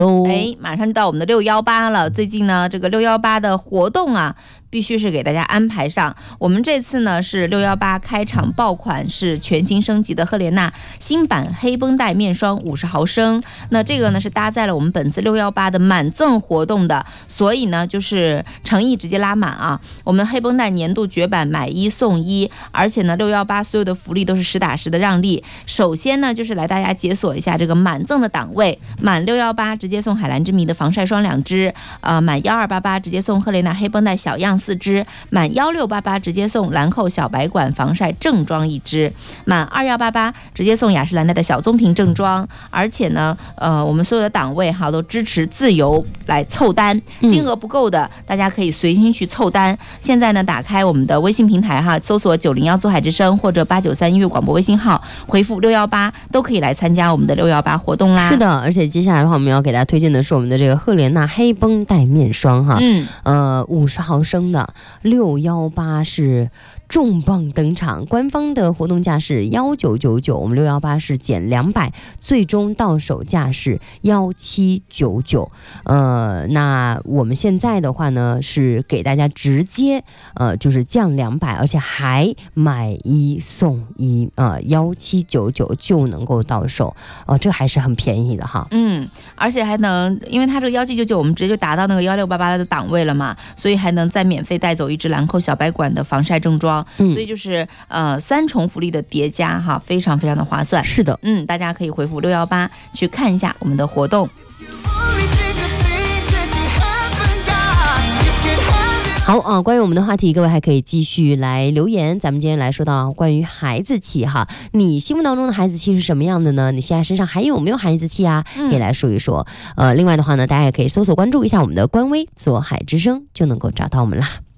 哎，马上就到我们的618了。最近呢，这个618的活动啊，必须是给大家安排上。我们这次呢是618开场爆款，是全新升级的赫莲娜新版黑绷带面霜50毫升。那这个呢是搭载了我们本次618的满赠活动的，所以呢就是诚意直接拉满啊。我们黑绷带年度绝版买1送1，而且呢618所有的福利都是实打实的让利。首先呢就是来大家解锁一下这个满赠的档位，满618直接送海蓝之谜的防晒霜2支，满1288直接送赫莲娜黑绷带小样4支，满1688直接送兰蔻小白管防晒正装1支，满2188直接送雅诗兰黛的小棕瓶正装。而且呢，我们所有的档位哈都支持自由来凑单，金额不够的大家可以随心去凑单。现在呢，打开我们的微信平台哈，搜索901做海之声或者893音乐广播微信号，回复618都可以来参加我们的618活动啦。 是的，而且接下来的话，我们要给大家推荐的是我们的这个赫莲娜黑绷带面霜哈，50毫升的618是重磅登场，官方的活动价是1999，我们618是减200，最终到手价是1799。那我们现在的话呢，是给大家直接就是降200，而且还买1送1，1799就能够到手，这还是很便宜的哈。 而且还能，因为它这个1799我们直接就达到那个1688的档位了嘛，所以还能再免费带走1支兰蔻小白管的防晒正装，所以就是3重福利的叠加哈，非常非常的划算。 是的， 大家可以回复618去看一下我们的活动。 好关于我们的话题，各位还可以继续来留言。咱们今天来说到关于孩子气哈，你心目当中的孩子气是什么样的呢？你现在身上还有没有孩子气啊？可以来说一说。另外的话呢，大家也可以搜索关注一下我们的官微做海之声，就能够找到我们啦。